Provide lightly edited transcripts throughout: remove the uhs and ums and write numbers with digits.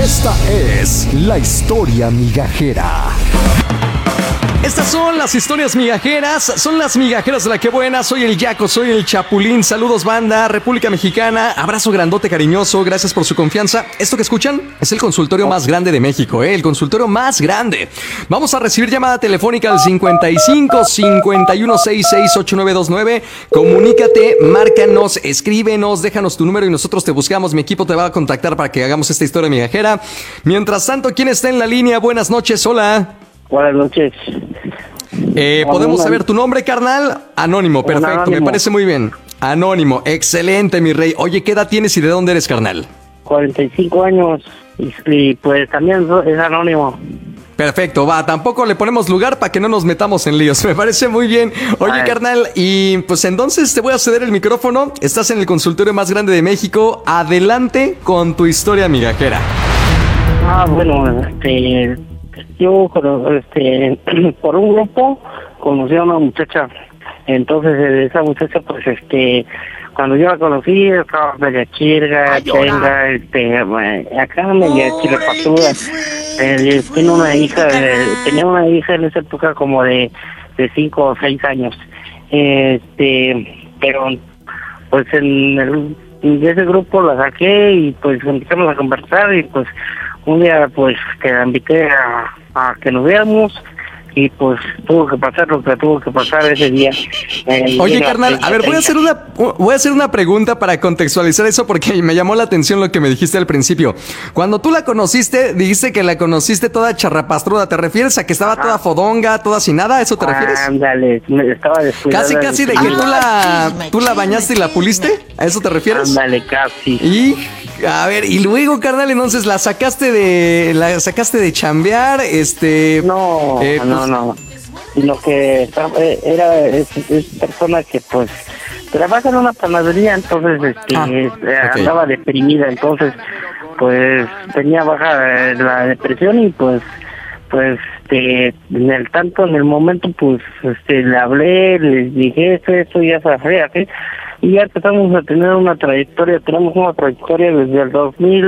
Esta es la historia migajera. Estas son las historias migajeras, son las migajeras de la que buena. Soy el Yaco, soy el Chapulín. Saludos, banda, República Mexicana. Abrazo grandote, cariñoso, gracias por su confianza. Esto que escuchan es el consultorio más grande de México, el consultorio más grande. Vamos a recibir llamada telefónica al 55 51 66 8929. Comunícate, márcanos, escríbenos, déjanos tu número y nosotros te buscamos. Mi equipo te va a contactar para que hagamos esta historia migajera. Mientras tanto, ¿quién está en la línea? Buenas noches, hola. Buenas noches. ¿Podemos saber tu nombre, carnal? Anónimo, perfecto, Anónimo. me parece muy bien. Anónimo, excelente, mi rey. Oye, ¿qué edad tienes y de dónde eres, carnal? 45 años y pues también es anónimo. Perfecto, va, tampoco le ponemos lugar para que no nos metamos en líos, me parece muy bien. Oye, Ay. carnal, y pues entonces te voy a ceder el micrófono. Estás en el consultorio más grande de México. Adelante con tu historia migajera. Bueno, yo por un grupo conocí a una muchacha. Entonces esa muchacha pues cuando yo la conocí estaba media chirga, chenga, acá media chirepatuda. Tenía una hija en esa época como de 5 o 6 años. Pero pues de ese grupo la saqué y pues empezamos a conversar y pues un día pues que la invité a que nos veamos y pues tuvo que pasar lo que tuvo que pasar ese día. Oye, carnal, a ver, voy a hacer una pregunta para contextualizar eso porque me llamó la atención lo que me dijiste al principio. Cuando tú la conociste, dijiste que la conociste toda charrapastruda. ¿Te refieres a que estaba toda fodonga, toda sin nada? ¿A eso te refieres? Ándale, estaba descuidada. Casi de que tú la bañaste y la puliste. ¿A eso te refieres? Ándale, casi. Y a ver, y luego, carnal, entonces la sacaste de chambear, No. Sino que es persona que pues trabaja en una panadería, entonces okay. andaba deprimida, entonces pues tenía baja la depresión y pues en el momento pues le hablé, les dije esto ya se hace y ya empezamos a tener tenemos una trayectoria desde el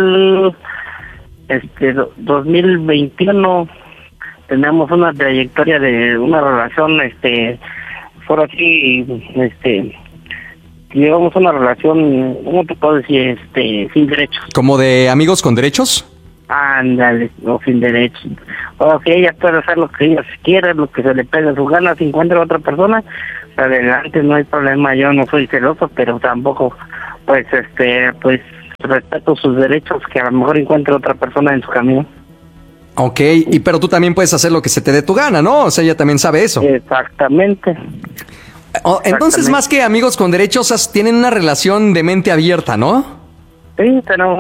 2021. Tenemos una trayectoria de una relación, por así, llevamos una relación, ¿cómo te puedo decir? Sin derechos. ¿Como de amigos con derechos? Ándale, no sin derechos. O sea, ella puede hacer lo que ella quiera, lo que se le pegue a su gana, si encuentra otra persona, adelante, no hay problema, yo no soy celoso, pero tampoco, pues respeto sus derechos, que a lo mejor encuentre otra persona en su camino. Ok, pero tú también puedes hacer lo que se te dé tu gana, ¿no? O sea, ella también sabe eso. Exactamente. Entonces, más que amigos con derechos, tienen una relación de mente abierta, ¿no? Sí, tenemos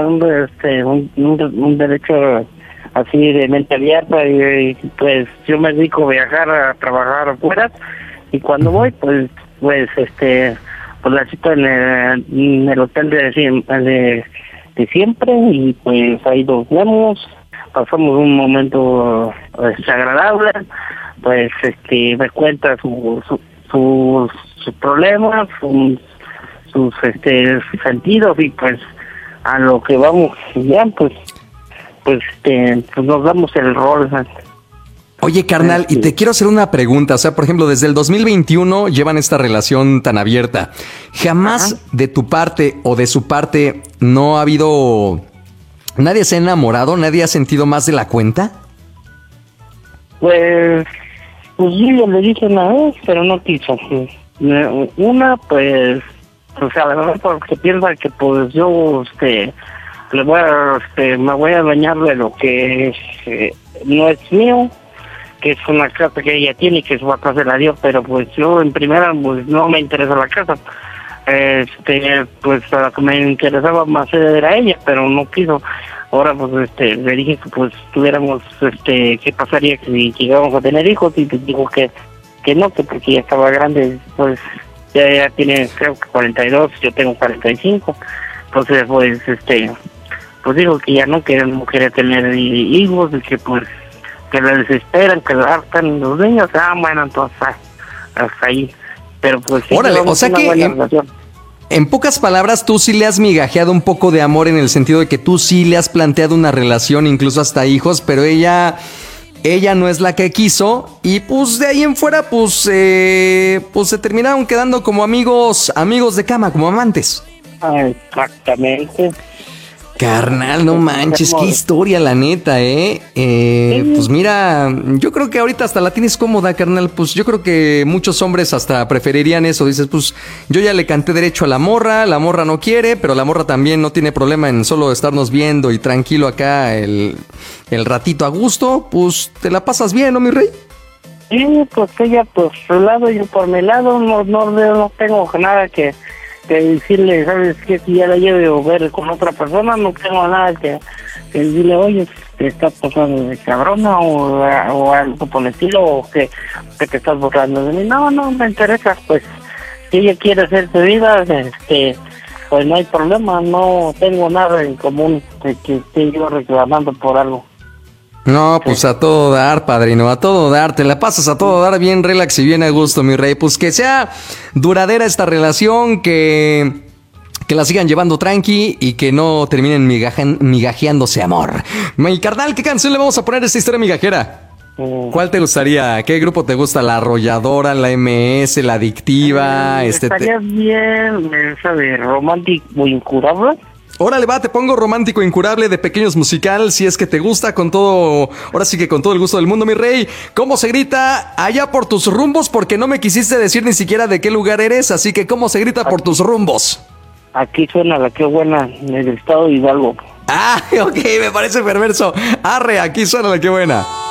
un derecho así de mente abierta y pues yo me dedico a viajar, a trabajar afuera y cuando voy pues la cito en el hotel de siempre y pues ahí nos vemos. Pasamos un momento agradable, pues me cuenta sus problemas, sus sentidos y pues a lo que vamos ya pues nos damos el rol. Oye, carnal, y te quiero hacer una pregunta. O sea, por ejemplo, desde el 2021 llevan esta relación tan abierta. ¿Jamás de tu parte o de su parte no ha habido... ¿Nadie se ha enamorado? ¿Nadie ha sentido más de la cuenta? Pues yo le dije una vez, pero no quiso. Una, pues, o sea, la verdad porque piensa que pues yo, me voy a bañar de lo que no es mío, que es una casa que ella tiene y que su papá se la dio, pero pues yo en primera pues no me interesa la casa. Pues a lo que me interesaba más era ella, pero no quiso. Ahora pues le dije que pues tuviéramos qué pasaría si llegáramos a tener hijos y pues dijo que no, que porque ya estaba grande, pues ya tiene creo que 42, yo tengo 45. Entonces pues dijo que ya no quería tener hijos y que pues que le desesperan, que le hartan los niños. Bueno, entonces hasta ahí. Pero pues sí, órale, o sea que En pocas palabras, tú sí le has migajeado un poco de amor en el sentido de que tú sí le has planteado una relación, incluso hasta hijos, pero ella no es la que quiso y pues de ahí en fuera pues se terminaron quedando como amigos de cama, como amantes. Exactamente. Carnal, no manches, qué historia la neta, pues mira, yo creo que ahorita hasta la tienes cómoda, carnal, pues yo creo que muchos hombres hasta preferirían eso, dices, pues yo ya le canté derecho a la morra no quiere, pero la morra también no tiene problema en solo estarnos viendo y tranquilo acá el ratito a gusto, pues te la pasas bien, ¿no, mi rey? Sí, pues ella por su lado, yo por mi lado, no tengo nada que decirle, ¿sabes qué? Si ya la llevo a ver con otra persona, no tengo nada que decirle, oye, te estás pasando de cabrona o algo por el estilo, o que te estás burlando de mí. No me interesa, pues, si ella quiere hacer su vida, pues no hay problema, no tengo nada en común de que esté yo reclamando por algo. No, pues a todo dar, padrino, a todo dar, te la pasas a todo dar bien relax y bien a gusto, mi rey, pues que sea duradera esta relación, que la sigan llevando tranqui y que no terminen migajeándose amor. Mi carnal, ¿qué canción le vamos a poner a esta historia migajera? ¿Cuál te gustaría? ¿Qué grupo te gusta? ¿La Arrolladora, la MS, la Adictiva? Estaría bien esa de Romántico Incurable. Órale, va, te pongo Romántico Incurable de Pequeños Musical, si es que te gusta, con todo, ahora sí que con todo el gusto del mundo, mi rey. ¿Cómo se grita allá por tus rumbos? Porque no me quisiste decir ni siquiera de qué lugar eres, así que ¿cómo se grita por tus rumbos? Aquí suena la que buena, en el estado de Hidalgo. Ah, ok, me parece perverso. Arre, aquí suena la que buena.